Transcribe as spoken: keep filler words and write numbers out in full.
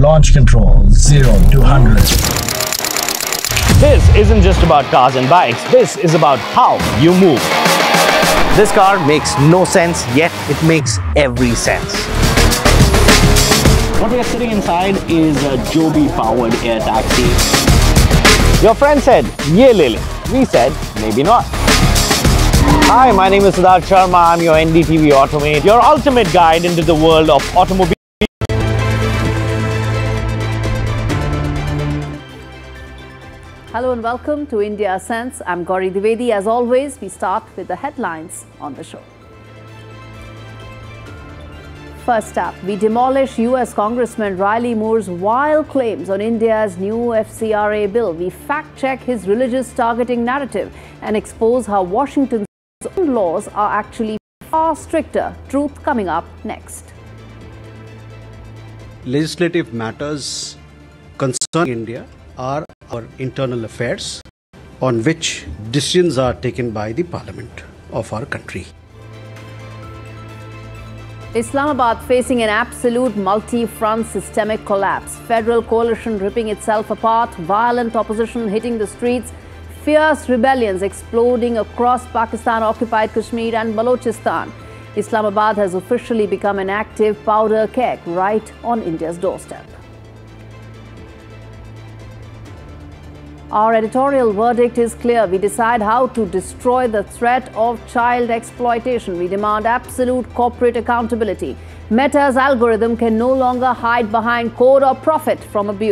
Launch control zero to one hundred. This isn't just about cars and bikes. This is about how you move. This car makes no sense, yet it makes every sense. What we are sitting inside is a Joby-powered air taxi. Your friend said, "Ye le le." We said, maybe not. Hi, my name is Siddharth Sharma. I'm your N D T V Automate, your ultimate guide into the world of automobile. Hello and welcome to India Sense. I'm Gauri Dwivedi. As always, we start with the headlines on the show. First up, we demolish U S Congressman Riley Moore's wild claims on India's new F C R A bill. We fact-check his religious targeting narrative and expose how Washington's own laws are actually far stricter. Truth coming up next. Legislative matters concerning India are our internal affairs on which decisions are taken by the Parliament of our country. Islamabad facing an absolute multi-front systemic collapse. Federal coalition ripping itself apart, violent opposition hitting the streets, fierce rebellions exploding across Pakistan-occupied Kashmir and Balochistan. Islamabad has officially become an active powder keg right on India's doorstep. Our editorial verdict is clear. We decide how to destroy the threat of child exploitation. We demand absolute corporate accountability. Meta's algorithm can no longer hide behind code or profit from abuse.